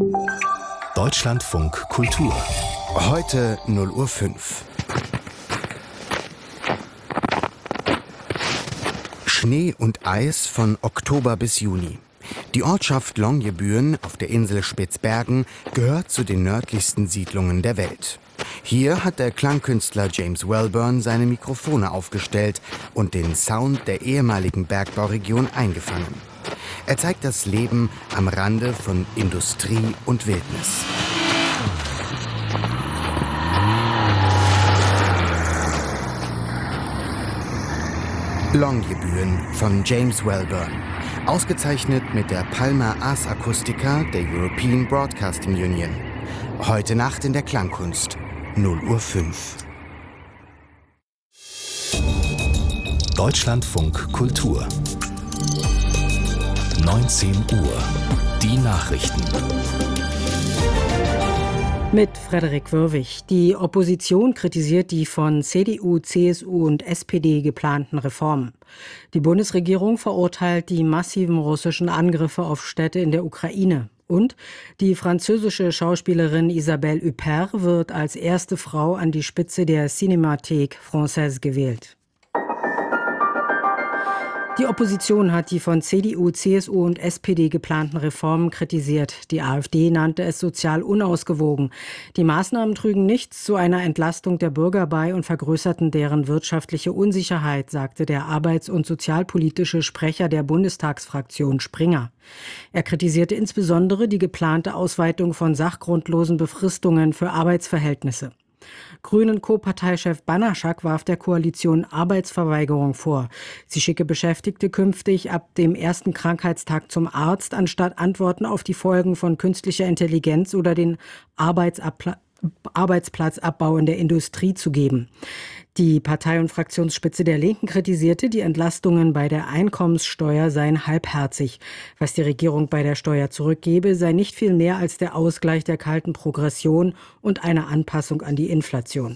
Deutschlandfunk Kultur. Heute 0:05 Uhr. Schnee und Eis von Oktober bis Juni. Die Ortschaft Longyearbyen auf der Insel Spitzbergen gehört zu den nördlichsten Siedlungen der Welt. Hier hat der Klangkünstler James Wellburn seine Mikrofone aufgestellt und den Sound der ehemaligen Bergbauregion eingefangen. Er zeigt das Leben am Rande von Industrie und Wildnis. Longyearbyen von James Wellburn. Ausgezeichnet mit der Palma Ars Acustica der European Broadcasting Union. Heute Nacht in der Klangkunst. 0:05 Uhr. Deutschlandfunk Kultur. 19 Uhr. Die Nachrichten. Mit Frederik Wörwig. Die Opposition kritisiert die von CDU, CSU und SPD geplanten Reformen. Die Bundesregierung verurteilt die massiven russischen Angriffe auf Städte in der Ukraine. Und die französische Schauspielerin Isabelle Huppert wird als erste Frau an die Spitze der Cinémathèque Française gewählt. Die Opposition hat die von CDU, CSU und SPD geplanten Reformen kritisiert. Die AfD nannte es sozial unausgewogen. Die Maßnahmen trügen nichts zu einer Entlastung der Bürger bei und vergrößerten deren wirtschaftliche Unsicherheit, sagte der arbeits- und sozialpolitische Sprecher der Bundestagsfraktion Springer. Er kritisierte insbesondere die geplante Ausweitung von sachgrundlosen Befristungen für Arbeitsverhältnisse. Grünen-Co-Parteichef Banaschak warf der Koalition Arbeitsverweigerung vor. Sie schicke Beschäftigte künftig ab dem ersten Krankheitstag zum Arzt, anstatt Antworten auf die Folgen von künstlicher Intelligenz oder den Arbeitsplatzabbau in der Industrie zu geben. Die Partei- und Fraktionsspitze der Linken kritisierte, die Entlastungen bei der Einkommenssteuer seien halbherzig. Was die Regierung bei der Steuer zurückgebe, sei nicht viel mehr als der Ausgleich der kalten Progression und eine Anpassung an die Inflation.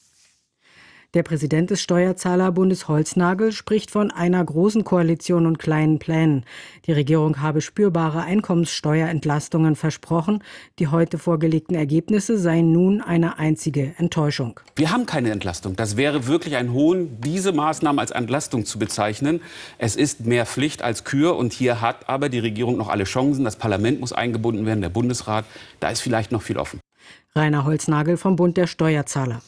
Der Präsident des Steuerzahlerbundes Holznagel spricht von einer großen Koalition und kleinen Plänen. Die Regierung habe spürbare Einkommenssteuerentlastungen versprochen. Die heute vorgelegten Ergebnisse seien nun eine einzige Enttäuschung. Wir haben keine Entlastung. Das wäre wirklich ein Hohn, diese Maßnahmen als Entlastung zu bezeichnen. Es ist mehr Pflicht als Kür. Und hier hat aber die Regierung noch alle Chancen. Das Parlament muss eingebunden werden, der Bundesrat. Da ist vielleicht noch viel offen. Rainer Holznagel vom Bund der Steuerzahler.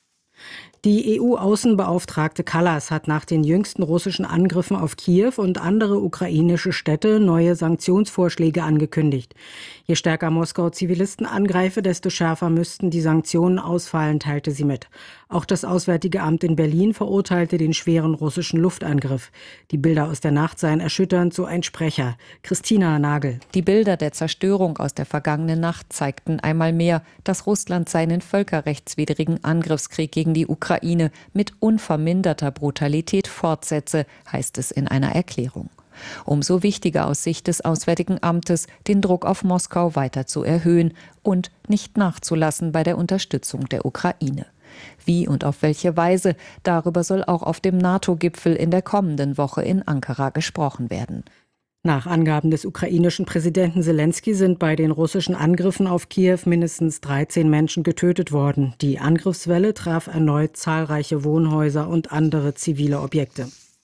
Die EU-Außenbeauftragte Kallas hat nach den jüngsten russischen Angriffen auf Kiew und andere ukrainische Städte neue Sanktionsvorschläge angekündigt. Je stärker Moskau Zivilisten angreife, desto schärfer müssten die Sanktionen ausfallen, teilte sie mit. Auch das Auswärtige Amt in Berlin verurteilte den schweren russischen Luftangriff. Die Bilder aus der Nacht seien erschütternd, so ein Sprecher. Christina Nagel. Die Bilder der Zerstörung aus der vergangenen Nacht zeigten einmal mehr, dass Russland seinen völkerrechtswidrigen Angriffskrieg gegen die Ukraine mit unverminderter Brutalität fortsetze, heißt es in einer Erklärung. Umso wichtiger aus Sicht des Auswärtigen Amtes, den Druck auf Moskau weiter zu erhöhen und nicht nachzulassen bei der Unterstützung der Ukraine. Wie und auf welche Weise, darüber soll auch auf dem NATO-Gipfel in der kommenden Woche in Ankara gesprochen werden. Nach Angaben des ukrainischen Präsidenten Selenskyj sind bei den russischen Angriffen auf Kiew mindestens 13 Menschen getötet worden. Die Angriffswelle traf erneut zahlreiche Wohnhäuser und andere zivile Objekte.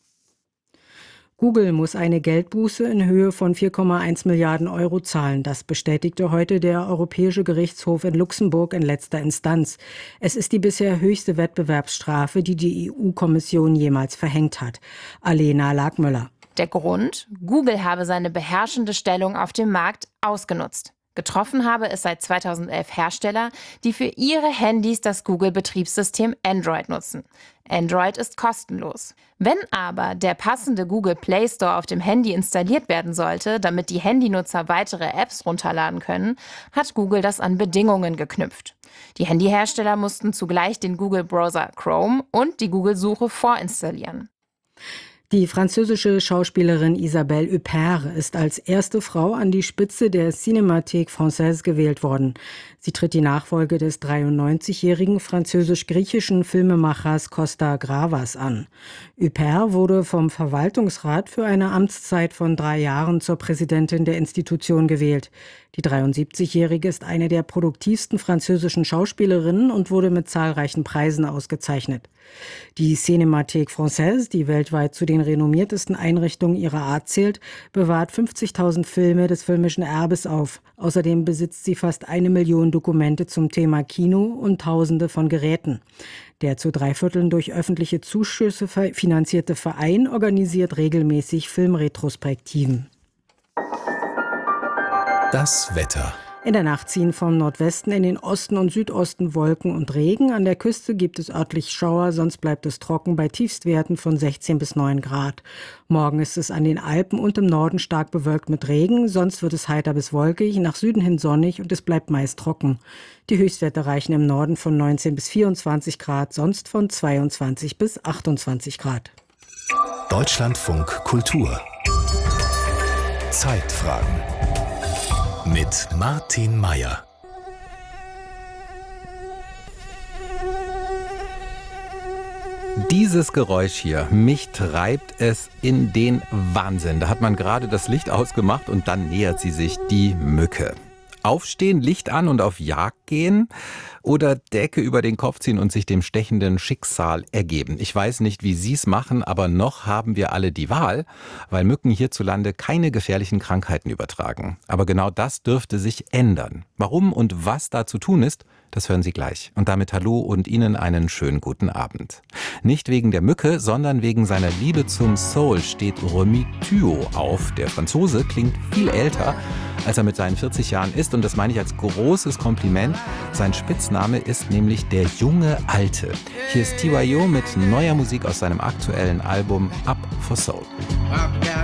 Google muss eine Geldbuße in Höhe von 4,1 Milliarden Euro zahlen. Das bestätigte heute der Europäische Gerichtshof in Luxemburg in letzter Instanz. Es ist die bisher höchste Wettbewerbsstrafe, die die EU-Kommission jemals verhängt hat. Alena Lagmöller. Der Grund? Google habe seine beherrschende Stellung auf dem Markt ausgenutzt. Getroffen habe es seit 2011 Hersteller, die für ihre Handys das Google-Betriebssystem Android nutzen. Android ist kostenlos. Wenn aber der passende Google Play Store auf dem Handy installiert werden sollte, damit die Handynutzer weitere Apps runterladen können, hat Google das an Bedingungen geknüpft. Die Handyhersteller mussten zugleich den Google-Browser Chrome und die Google-Suche vorinstallieren. Die französische Schauspielerin Isabelle Huppert ist als erste Frau an die Spitze der Cinémathèque Française gewählt worden. Sie tritt die Nachfolge des 93-jährigen französisch-griechischen Filmemachers Costa Gravas an. Huppert wurde vom Verwaltungsrat für eine Amtszeit von 3 Jahren zur Präsidentin der Institution gewählt. Die 73-Jährige ist eine der produktivsten französischen Schauspielerinnen und wurde mit zahlreichen Preisen ausgezeichnet. Die Cinémathèque Française, die weltweit zu den renommiertesten Einrichtungen ihrer Art zählt, bewahrt 50.000 Filme des filmischen Erbes auf. Außerdem besitzt sie fast 1 Million Dokumente zum Thema Kino und Tausende von Geräten. Der zu 3/4 durch öffentliche Zuschüsse finanzierte Verein organisiert regelmäßig Filmretrospektiven. Das Wetter. In der Nacht ziehen vom Nordwesten in den Osten und Südosten Wolken und Regen. An der Küste gibt es örtlich Schauer, sonst bleibt es trocken bei Tiefstwerten von 16 bis 9 Grad. Morgen ist es an den Alpen und im Norden stark bewölkt mit Regen, sonst wird es heiter bis wolkig, nach Süden hin sonnig und es bleibt meist trocken. Die Höchstwerte reichen im Norden von 19 bis 24 Grad, sonst von 22 bis 28 Grad. Deutschlandfunk Kultur. Zeitfragen. Mit Martin Meier. Dieses Geräusch hier, mich treibt es in den Wahnsinn. Da hat man gerade das Licht ausgemacht und dann nähert sie sich, die Mücke. Aufstehen, Licht an und auf Jagd gehen oder Decke über den Kopf ziehen und sich dem stechenden Schicksal ergeben. Ich weiß nicht, wie Sie es machen, aber noch haben wir alle die Wahl, weil Mücken hierzulande keine gefährlichen Krankheiten übertragen. Aber genau das dürfte sich ändern. Warum und was da zu tun ist, das hören Sie gleich. Und damit hallo und Ihnen einen schönen guten Abend. Nicht wegen der Mücke, sondern wegen seiner Liebe zum Soul steht Rémi Thuot auf. Der Franzose klingt viel älter, als er mit seinen 40 Jahren ist. Und das meine ich als großes Kompliment. Sein Spitzname ist nämlich der junge Alte. Hier ist TYO mit neuer Musik aus seinem aktuellen Album Up for Soul. I've got